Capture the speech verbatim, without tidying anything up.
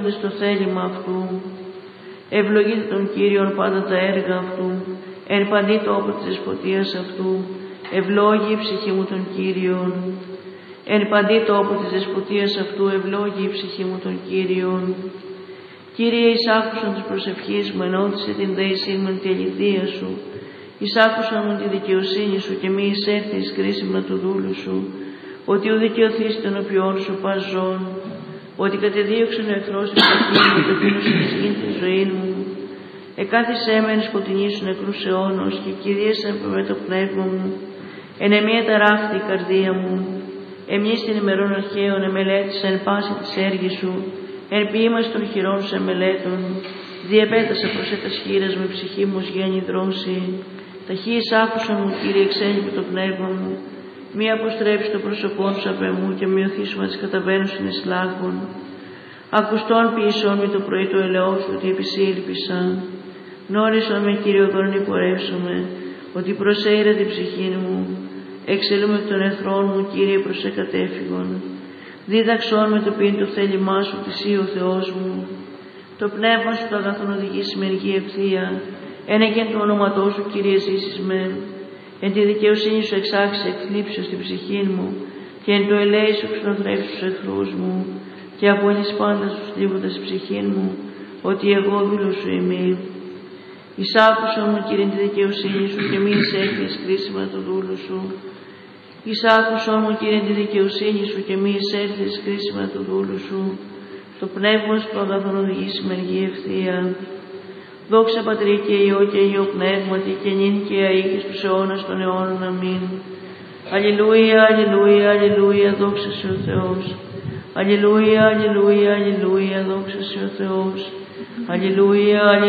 στο θέλημα αυτού. Ευλογείτε τον Κύριον πάντα τα έργα αυτού, εν παντή τόπο της δεσποτείας αυτού. Ευλόγη η ψυχή μου τον Κύριον. Εν παντή τόπο της δεσποτείας αυτού, ευλόγη η ψυχή μου τον Κύριον. Κύριε, εις άκουσον της προσευχής μου, ενώθησε την δέησή μου εν τη αληθεία σου. Εις άκουσον μου τη δικαιοσύνη σου και μη εισέρθει εις κρίσιμα του δούλου σου, ότι ο δικαιωθείς των οποίων σου πας ζών, ότι κατεδίωξεν ο εχθρός της αρχής μου και πίνωσε της γης τη ζωή μου. Εκάθισέ με εν σκοτεινή σου νεκρούς αιώνος και κυρίασα με το πνεύμα μου. Εν εμία ταράχθη η καρδία μου. Εμείς την ημερών αρχαίων εμελέτησα εν πάση της έργης σου, εν ποίημας των χειρών σου εμελέτων. Διεπέτασα προς έτας χείρας με ψυχή μου ως γέννη δρόση. Ταχύης άκουσον μου, Κύριε, εξέλιπε το πνεύμα μου. Μη αποστρέψει το πρόσωπό σου απ' εμού και μειωθήσουμε τις καταβαίνουσιν εις λάγων. Ακουστών ποιησόν με το πρωί το ελαιό σου, ότι επισήλπισα. Γνώρισον με, Κύριε, οδόν υπορεύσομαι, ότι προσέειρα την ψυχή μου. Εξελούμε εκ των εχθρών μου, Κύριε, προς εκατέφυγον. Δίδαξόν με το πίν το θέλημά σου, θυσί ο Θεός μου. Το πνεύμα σου το αγαθόν οδηγήσει με ενεργή ευθεία. Ένεκεν του ονόματός σου, Κύριε, ζήσεις με. Εν τη δικαιοσύνη σου εξάξεις εκθλίψεως στην ψυχή μου, και εν το ελέη σου ξενοθρέψεις τους εχθρούς μου, και απολύς πάντα στους θλίβοντας της ψυχή μου, ότι εγώ δούλος σου είμαι. Εισάκουσον μου, Κύριε, τη δικαιοσύνη σου, και μη εισέλθεις κρίσιμα του δούλου σου. Εισάκουσον μου, Κύριε, τη δικαιοσύνη σου, και μη εισέλθεις κρίσιμα του δούλου σου. Το πνεύμα σου το αγαθόν οδηγήσει με ενεργή ευθεία. Δόξα Πατρί και Υιό και Υιό Πνεύματι, και νυν και αεί στους αιώνας των αιώνων. Αμήν. Αλληλούια, αλληλούια, αλληλούια, δόξα σε ο Θεός. Αλληλούια, αλληλούια, αλληλούια, δόξα σε ο Θεός. Αλληλούια, αλληλούια.